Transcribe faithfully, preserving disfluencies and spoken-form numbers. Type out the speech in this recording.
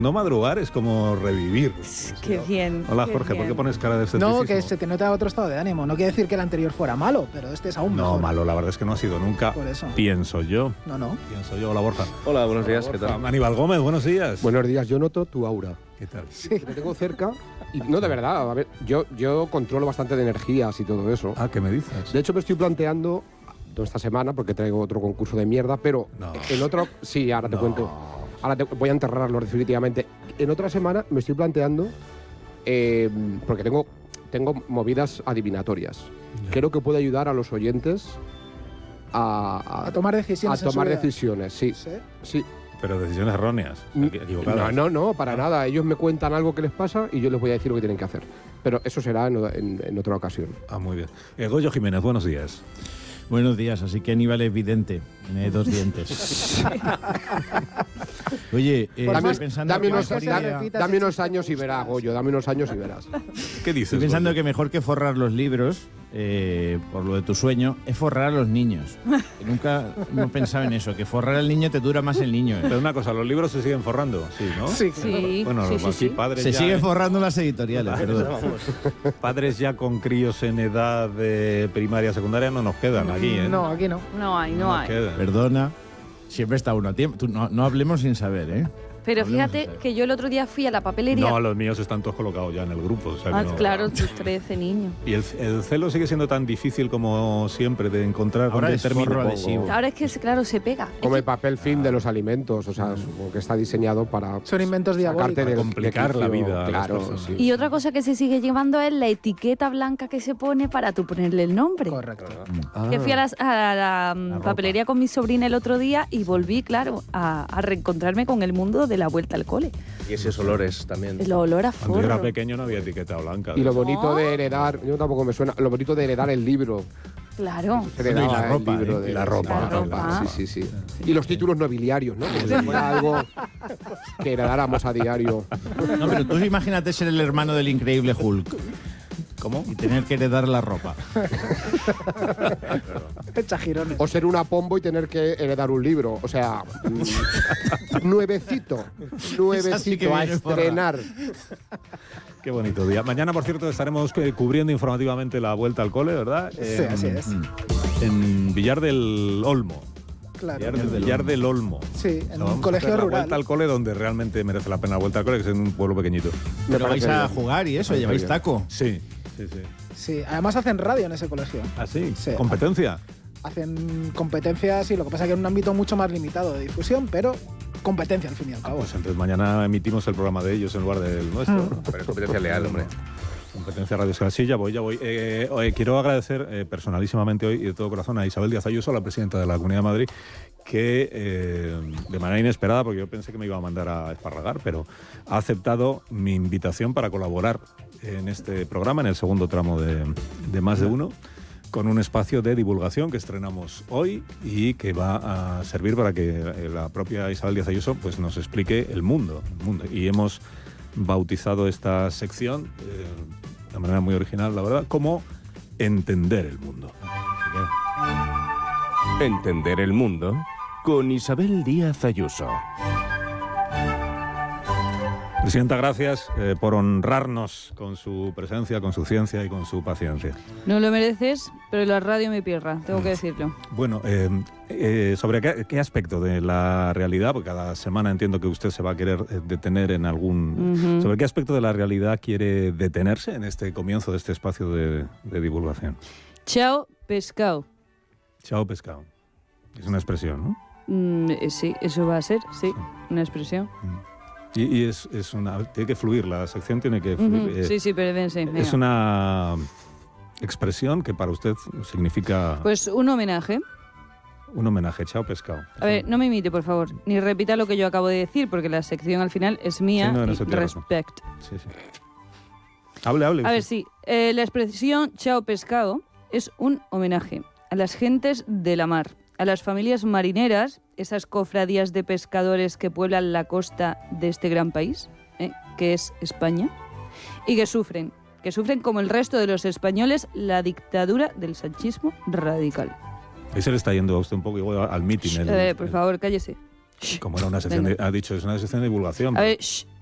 No madrugar es como revivir. Qué bien. Hola qué Jorge, bien. ¿por qué pones cara de escepticismo? No, que se te nota otro estado de ánimo. No quiere decir que el anterior fuera malo, pero este es aún No, mejor. malo, la verdad es que no ha sido nunca. Por eso. Pienso yo. No, no. Pienso yo. Hola Borja. Hola, buenos días, ¿qué tal? Aníbal Gómez, buenos días. Buenos días, yo noto tu aura. ¿Qué tal? Sí. Te tengo cerca y no, de verdad, a ver, yo, yo controlo bastante de energías y todo eso. Ah, ¿qué me dices? De hecho, me estoy planteando, no esta semana porque traigo otro concurso de mierda, pero No. en otro, sí, ahora te No. cuento. Ahora te, voy a enterrarlo definitivamente. En otra semana me estoy planteando, eh, porque tengo, tengo movidas adivinatorias. Ya. Creo que puede ayudar a los oyentes a, a, A tomar decisiones. a en su tomar vida. decisiones, sí. Sí. Sí. Pero decisiones erróneas, equivocadas. No, no, no, para nada. Ellos me cuentan algo que les pasa y yo les voy a decir lo que tienen que hacer. Pero eso será en, en, en otra ocasión. Ah, muy bien. Eh, Goyo Jiménez, buenos días. Buenos días, así que Aníbal es vidente, tiene dos dientes. Oye, eh, Por Dame, más- pensando dame que unos, mejor se dame- idea- repita, dame sí, unos sí, años sí, y sí, verás, sí. Goyo, dame unos años y verás. ¿Qué dices? Estoy pensando Goyo? que mejor que forrar los libros, eh, por lo de tu sueño, es forrar a los niños. Que nunca hemos pensado en eso, que forrar al niño te dura más el niño. ¿eh? Pero una cosa, los libros se siguen forrando, sí, ¿no? Sí, Sí, Bueno, sí, los sí, aquí sí. padres Se ya, sigue ¿eh? forrando las editoriales, perdón. Padres ya con críos en edad de primaria, secundaria no nos quedan aquí, ¿eh? No, aquí no. No hay, no, nos hay. quedan. Perdona, siempre está uno a tiempo. Tú, no, no hablemos sin saber, ¿eh? Pero Hablemos fíjate en serio. que yo el otro día fui a la papelería. No, los míos están todos colocados ya en el grupo. O sea que Ah, no- claro, tus trece niños. Y el, el celo sigue siendo tan difícil como siempre de encontrar Ahora dónde es termina. forro adhesivo. Ahora es que, claro, se pega. Es Como que- el papel film de los alimentos, o sea, supongo que está diseñado para Son inventos sacarte diabólicos. del complicar la quicio, vida a las Claro, personas. sí. Y otra cosa que se sigue llevando es la etiqueta blanca que se pone para tú ponerle el nombre. Correcto. Ah. Que fui a, las- a la, mm, La ropa. papelería con mi sobrina el otro día y volví, claro, a, a reencontrarme con el mundo de la vuelta al cole. Y esos olores también. El olor a Cuando yo era forro. pequeño no había etiqueta blanca. Y lo bonito No. de heredar, yo tampoco me suena, lo bonito de heredar el libro. Claro. Se Bueno, y heredaba la el ropa, libro ¿eh? de- Y la ropa, La ropa. Sí, sí, sí. Y los títulos nobiliarios, ¿no? Como si fuera algo que heredáramos a diario. No, pero tú imagínate ser el hermano del increíble Hulk. ¿Cómo? Y tener que heredar la ropa. Echa girones. O ser una pombo y tener que heredar un libro. O sea, mm, nuevecito. Esa sí que Nuevecito a viene forra. estrenar. Qué bonito día. Mañana, por cierto, estaremos eh, cubriendo informativamente la vuelta al cole, ¿verdad? Sí, En- así es. En Villar del Olmo. Claro. Villar, del, Villar del Olmo. Sí, O sea, en vamos un a colegio hacer la rural. vuelta al cole donde realmente merece la pena la vuelta al cole, que es en un pueblo pequeñito. Me Pero vais parece a bien. jugar y eso, Me lleváis parece taco. Sí, sí, sí. Sí, además hacen radio en ese colegio. ¿Ah, sí? Sí. ¿Competencia? Hacen competencias y lo que pasa es que en un ámbito mucho más limitado de difusión, pero competencia al fin y al Ah, cabo. pues entonces mañana emitimos el programa de ellos en lugar del nuestro. Mm. Pero es competencia leal, hombre. Competencia Radio Escala. Sí, ya voy, ya voy. Eh, eh, quiero agradecer eh, personalísimamente hoy y de todo corazón a Isabel Díaz Ayuso, la presidenta de la Comunidad de Madrid, que eh, de manera inesperada, porque yo pensé que me iba a mandar a esparragar, pero ha aceptado mi invitación para colaborar en este programa, en el segundo tramo de, de Más de Uno, con un espacio de divulgación que estrenamos hoy y que va a servir para que eh, la propia Isabel Díaz Ayuso pues, nos explique el mundo, el mundo. Y hemos bautizado esta sección eh, de manera muy original, la verdad, como Entender el Mundo. Entender el mundo con Isabel Díaz Ayuso. Presidenta, gracias eh, por honrarnos con su presencia, con su ciencia y con su paciencia. No lo mereces, pero la radio me pirra, tengo que decirlo. Bueno, eh, eh, ¿sobre qué, qué aspecto de la realidad? Porque cada semana entiendo que usted se va a querer eh, detener en algún... Ujú. ¿Sobre qué aspecto de la realidad quiere detenerse en este comienzo de este espacio de, de divulgación? Chao, pescado. Chao, pescado. Es una expresión, ¿no? Mm, eh, sí, eso va a ser, sí, una expresión. Y, y es, es una... Tiene que fluir, la sección tiene que Ujú, fluir. eh, Sí, sí, pero ven, sí, venga. es una expresión que para usted significa Pues un homenaje. un homenaje. Chao, pescado. A ver, no me imite, por favor, ni repita lo que yo acabo de decir, porque la sección al final es mía. Sí, no, en y eso tiene razón. respect. Sí, sí. Hable, hable. A ver, sí, eh, la expresión chao pescado es un homenaje a las gentes de la mar, a las familias marineras, esas cofradías de pescadores que pueblan la costa de este gran país, ¿eh? que es España, y que sufren, que sufren como el resto de los españoles la dictadura del sanchismo radical. Ahí se le está yendo a usted un poco igual al mitin. el- Eh, por el- favor, cállese. Como era una sección, Venga. de, ha dicho, es una sección de divulgación. A ver, shh.